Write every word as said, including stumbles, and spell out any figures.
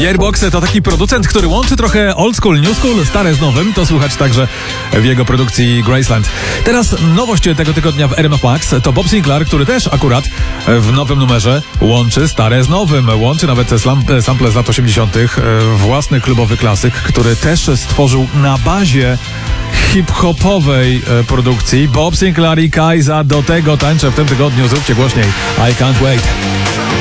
Gearbox to taki producent, który łączy trochę old school, new school, stare z nowym. To słychać także w jego produkcji Graceland. Teraz nowość tego tygodnia w R M F Max to Bob Sinclair, który też akurat w nowym numerze łączy stare z nowym. Łączy nawet sample z lat osiemdziesiątych. Własny klubowy klasyk, który też stworzył na bazie hip-hopowej produkcji. Bob Sinclair i Kaiza do tego tańczę w tym tygodniu. Zróbcie głośniej. I can't wait.